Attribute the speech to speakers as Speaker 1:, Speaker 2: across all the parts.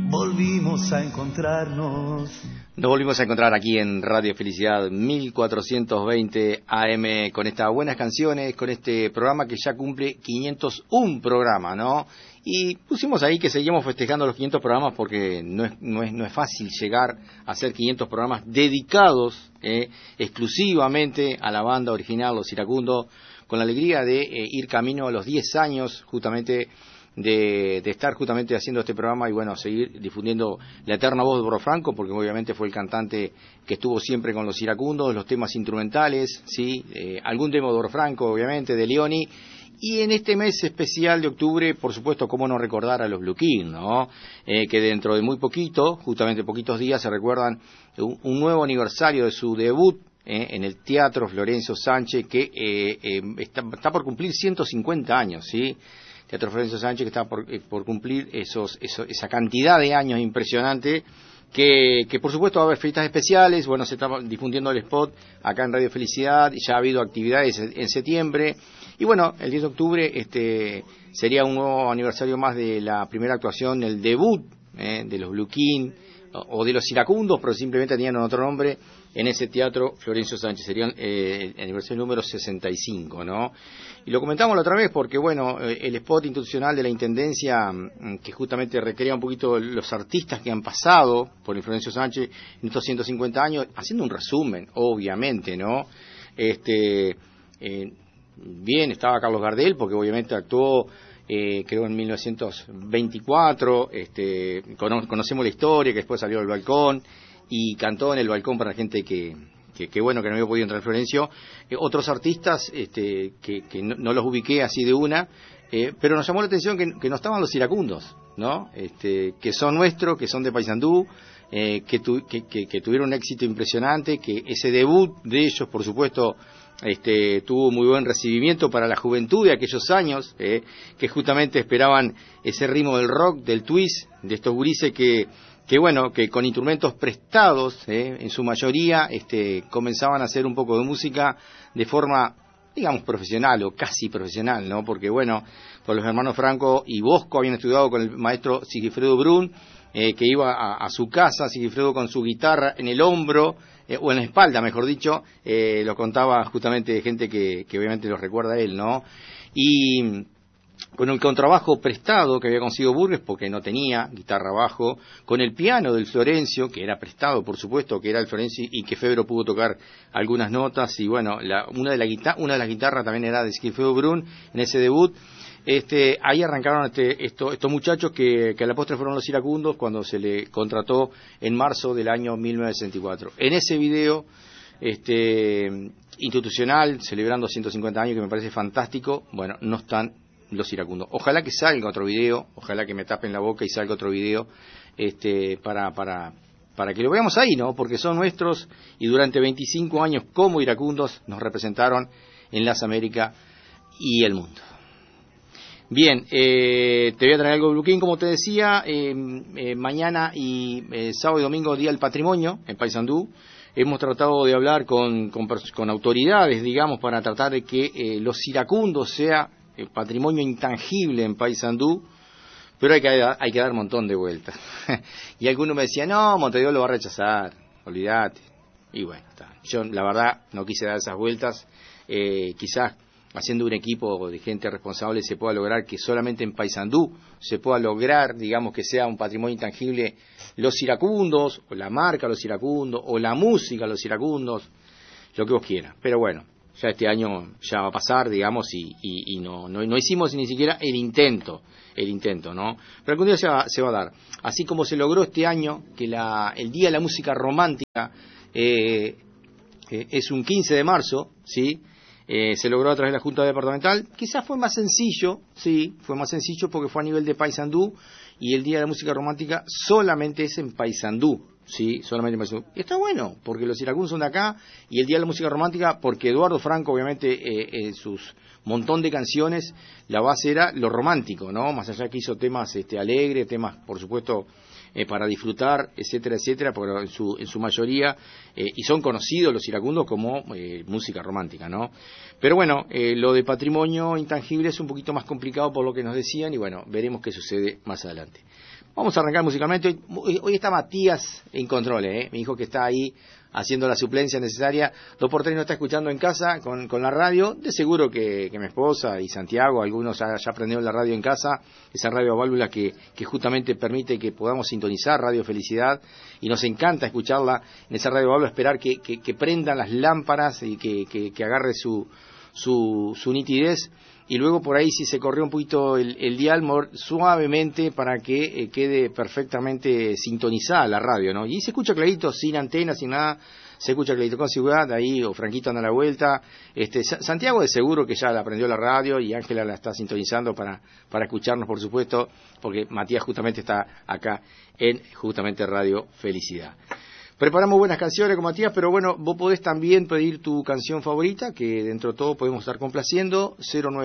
Speaker 1: volvimos a encontrarnos.
Speaker 2: Nos volvimos a encontrar aquí en Radio Felicidad 1420 AM con estas buenas canciones, con este programa que ya cumple 501 programa, ¿no? Y pusimos ahí que seguimos festejando los 500 programas porque no es fácil llegar a hacer 500 programas dedicados exclusivamente a la banda original, Los Iracundos, con la alegría de ir camino a los 10 años justamente de estar justamente haciendo este programa y bueno, seguir difundiendo la eterna voz de Dwardo Franco, porque obviamente fue el cantante que estuvo siempre con Los Iracundos, los temas instrumentales, sí, algún tema de Dwardo Franco, obviamente, de Leoni, y en este mes especial de octubre, por supuesto, cómo no recordar a los Blue King, ¿no? Que dentro de muy poquito, justamente poquitos días, se recuerdan un nuevo aniversario de su debut en el Teatro Florencio Sánchez, que está por cumplir 150 años, ¿sí? Teatro Florencio Sánchez, que está por cumplir esa cantidad de años impresionante, que por supuesto va a haber fiestas especiales. Bueno, se está difundiendo el spot acá en Radio Felicidad, ya ha habido actividades en septiembre, y bueno, el 10 de octubre sería un nuevo aniversario más de la primera actuación, el debut de los Blue King, o de los Iracundos, pero simplemente tenían otro nombre, en ese Teatro Florencio Sánchez. Sería el aniversario número 65, ¿no? Y lo comentamos la otra vez porque, bueno, el spot institucional de la Intendencia, que justamente recrea un poquito los artistas que han pasado por el Florencio Sánchez en estos 150 años, haciendo un resumen, obviamente, ¿no? Bien, estaba Carlos Gardel, porque obviamente actuó, creo en 1924, conocemos la historia, que después salió al balcón y cantó en el balcón para la gente que bueno, que no había podido entrar al Florencio. Otros artistas que no los ubiqué así de una, pero nos llamó la atención que no estaban los Iracundos, ¿no? Que son nuestros, que son de Paysandú, que tuvieron un éxito impresionante, que ese debut de ellos, por supuesto, tuvo muy buen recibimiento para la juventud de aquellos años, que justamente esperaban ese ritmo del rock, del twist, de estos gurises que bueno, que con instrumentos prestados, en su mayoría, comenzaban a hacer un poco de música de forma, digamos, profesional o casi profesional, ¿no? Porque bueno, con los hermanos Franco y Bosco habían estudiado con el maestro Sigifredo Brun, que iba a su casa, Sigifredo con su guitarra en el hombro, o en la espalda, mejor dicho, lo contaba justamente gente que obviamente lo recuerda a él, ¿no? Y con el contrabajo prestado que había conseguido Burgues, porque no tenía guitarra bajo, con el piano del Florencio, que era prestado, por supuesto, que era el Florencio, y que Febro pudo tocar algunas notas, y bueno, una de las guitarras también era de Sigifredo Brun, en ese debut. Ahí arrancaron estos muchachos que a la postre fueron los Iracundos cuando se le contrató en marzo del año 1964. En ese video institucional, celebrando 150 años, que me parece fantástico, bueno, no están los Iracundos. Ojalá que salga otro video, ojalá que me tapen la boca y salga otro video para que lo veamos ahí, ¿no? Porque son nuestros y durante 25 años como Iracundos nos representaron en las Américas y el mundo. Bien, te voy a traer algo de Blue King, como te decía, mañana y sábado y domingo, Día del Patrimonio en Paysandú. Hemos tratado de hablar con autoridades, digamos, para tratar de que los Iracundos sea el patrimonio intangible en Paysandú, pero hay que dar un montón de vueltas. Y algunos me decían, no, Montevideo lo va a rechazar, olvídate. Y bueno, está. Yo la verdad no quise dar esas vueltas. Quizás haciendo un equipo de gente responsable se pueda lograr que solamente en Paysandú se pueda lograr, digamos, que sea un patrimonio intangible los Iracundos, o la marca Los Iracundos, o la música Los Iracundos, lo que vos quieras. Pero bueno, ya este año ya va a pasar, digamos, y no hicimos ni siquiera el intento, ¿no? Pero algún día se va a dar. Así como se logró este año que el Día de la Música Romántica es un 15 de marzo, ¿sí? Se logró a través de la Junta Departamental. Quizás fue más sencillo, sí, fue más sencillo porque fue a nivel de Paysandú, y el Día de la Música Romántica solamente es en Paysandú, sí, solamente en Paysandú. Y está bueno, porque los iracundos son de acá, y el Día de la Música Romántica, porque Dwardo Franco, obviamente, en sus montón de canciones, la base era lo romántico, ¿no? Más allá que hizo temas alegres, temas, por supuesto, para disfrutar, etcétera, etcétera, pero en su mayoría, y son conocidos los iracundos como música romántica, ¿no? Pero bueno, lo de patrimonio intangible es un poquito más complicado por lo que nos decían, y bueno, veremos qué sucede más adelante. Vamos a arrancar musicalmente. Hoy está Matías en controles, mi hijo que está ahí haciendo la suplencia necesaria. 2x3 no está escuchando en casa con la radio. De seguro que mi esposa y Santiago, algunos ya aprendieron la radio en casa, esa radio a válvula que justamente permite que podamos sintonizar Radio Felicidad, y nos encanta escucharla en esa radio a válvula, esperar que prendan las lámparas y que agarre su nitidez, y luego por ahí si se corrió un poquito el dial suavemente para que quede perfectamente sintonizada la radio, ¿no? Y se escucha clarito, sin antenas, sin nada, se escucha clarito con seguridad, ahí, o Franquito anda a la vuelta, Santiago de seguro que ya la aprendió la radio, y Ángela la está sintonizando para escucharnos, por supuesto, porque Matías justamente está acá en justamente Radio Felicidad. Preparamos buenas canciones con Matías, pero bueno, vos podés también pedir tu canción favorita, que dentro de todo podemos estar complaciendo,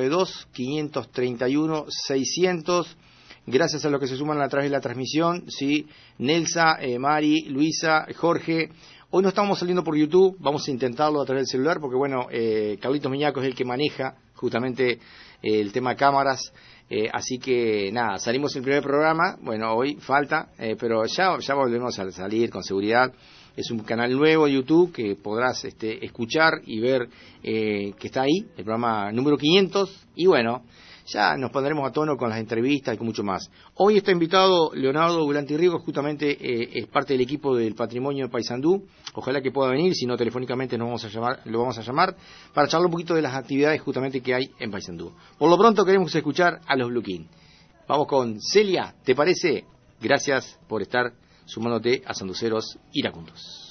Speaker 2: 092-531-600. Gracias a los que se suman a través de la transmisión, ¿sí? Nelsa, Mari, Luisa, Jorge. Hoy no estamos saliendo por YouTube, vamos a intentarlo a través del celular, porque bueno, Carlitos Miñaco es el que maneja justamente el tema cámaras. Así que nada, salimos el primer programa, bueno, hoy falta, pero ya volvemos a salir con seguridad. Es un canal nuevo de YouTube que podrás escuchar y ver que está ahí, el programa número 500, y bueno, ya nos pondremos a tono con las entrevistas y con mucho más. Hoy está invitado Leonardo Bulanti Ríos, justamente es parte del equipo del Patrimonio de Paysandú. Ojalá que pueda venir, si no telefónicamente lo vamos a llamar para charlar un poquito de las actividades justamente que hay en Paysandú. Por lo pronto queremos escuchar a los Blue King. Vamos con Celia, ¿te parece? Gracias por estar sumándote a Sanduceros Iracundos.